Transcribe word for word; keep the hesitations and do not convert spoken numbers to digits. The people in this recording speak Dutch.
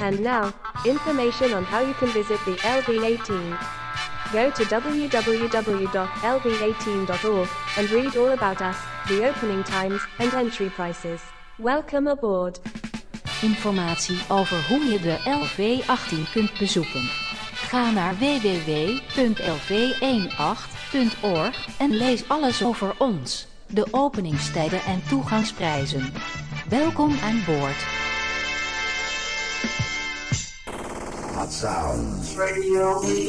And now, information on how you can visit the L V eighteen. Go to w w w dot l v eighteen dot org and read all about us, the opening times and entry prices. Welcome aboard. Informatie over hoe je de L V achttien kunt bezoeken. Ga naar w w w punt l v achttien punt org en lees alles over ons, de openingstijden en toegangsprijzen. Welkom aan boord. Hot Sounds Radio.